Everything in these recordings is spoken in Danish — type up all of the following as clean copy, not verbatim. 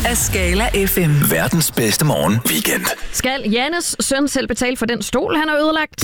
af Skala FM. Verdens bedste morgen weekend. Skal Jannes søn selv betale for den stol, han har ødelagt?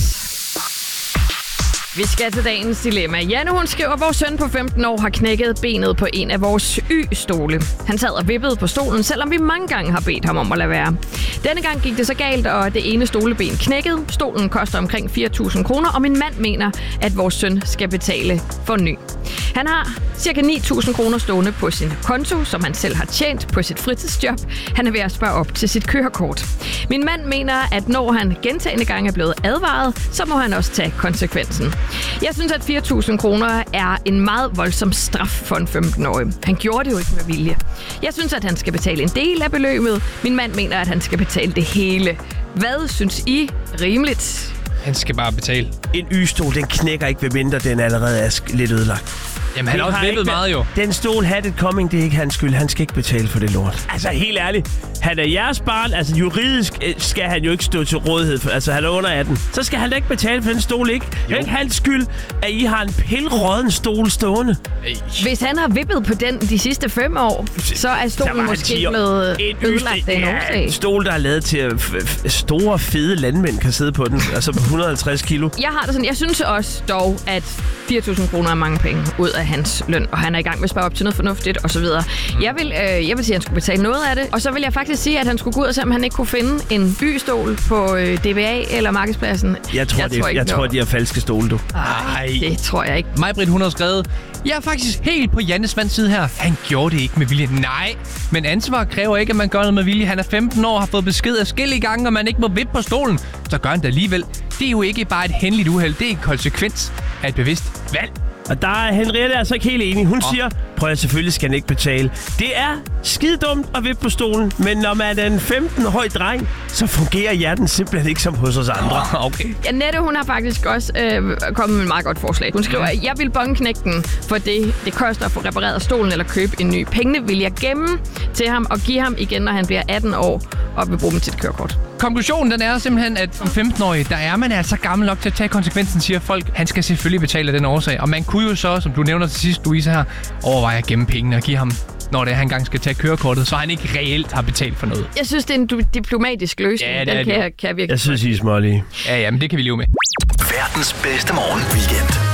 Vi skal til dagens dilemma. Janne, hun skriver, at vores søn på 15 år har knækket benet på en af vores Y-stole. Han sad og vippede på stolen, selvom vi mange gange har bedt ham om at lade være. Denne gang gik det så galt, og det ene stoleben knækkede. Stolen koster omkring 4.000 kroner, og min mand mener, at vores søn skal betale for ny. Han har ca. 9.000 kroner stående på sin konto, som han selv har tjent på sit fritidsjob. Han er ved at spare op til sit kørekort. Min mand mener, at når han gentagne gange er blevet advaret, så må han også tage konsekvensen. Jeg synes, at 4.000 kroner er en meget voldsom straf for en 15-årig. Han gjorde det jo ikke med vilje. Jeg synes, at han skal betale en del af beløbet. Min mand mener, at han skal betale det hele. Hvad synes I rimeligt? Han skal bare betale. En Y-stol, den knækker ikke, ved mindre den allerede er lidt ødelagt. Jamen, han har også vippet meget jo. Den stol had it coming, det er ikke hans skyld. Han skal ikke betale for det lort. Altså, helt ærligt. Han er jeres barn. Altså, juridisk skal han jo ikke stå til rådighed. Altså, han er under 18. Så skal han da ikke betale for den stol, ikke? Det er ikke hans skyld, at I har en pilråden stol stående. Hvis han har vippet på den de sidste 5 år, så er stolen måske blevet ødelagt af en årsag. En stol, der er lavet til, at store, fede landmænd kan sidde på den. Altså på 150 kilo. Jeg har det sådan. Jeg synes også dog, at 4.000 kroner er mange penge ud af hans løn, og han er i gang med at spare op til noget fornuftigt osv. Jeg vil sige, at han skulle betale noget af det, og så vil jeg faktisk sige, at han skulle gå ud og se, om han ikke kunne finde en Y-stol på DBA eller Markedspladsen. Jeg tror, de er falske stole, du. Ej, det tror jeg ikke. Maj-Britt, hun har skrevet, jeg er faktisk helt på Jannes mands side her. Han gjorde det ikke med vilje. Nej, men ansvar kræver ikke, at man gør noget med vilje. Han er 15 år og har fået besked adskillige gange, og man ikke må vippe på stolen. Så gør han det alligevel. Det er jo ikke bare et hændeligt uheld. Det er en konsekvens af et bevidst valg. Og der er Henriette altså ikke helt enig. Hun siger, prøv at selvfølgelig skal han ikke betale. Det er skide dumt at vippe på stolen, men når man er en 15-årig dreng, så fungerer hjerten simpelthen ikke som hos os andre. Okay. Annette, hun har faktisk også kommet med et meget godt forslag. Hun skriver, at jeg vil båndknække den, for det koster at få repareret stolen eller købe en ny. Pengene vil jeg gemme til ham og give ham igen, når han bliver 18 år og vil bruge dem til et kørekort. Konklusionen den er simpelthen, at som 15-årig, der er man altså gammel nok til at tage konsekvensen, siger folk. Han skal selvfølgelig betale den årsag. Og man kunne jo så, som du nævner til sidst, Louise her, overveje at gemme pengene og give ham, når det er, han gang skal tage kørekortet, så han ikke reelt har betalt for noget. Jeg synes, det er en diplomatisk løsning. Ja, den kan jeg virkelig. Jeg synes, I er smålige. Ja, men det kan vi leve med. Verdens bedste morgen weekend.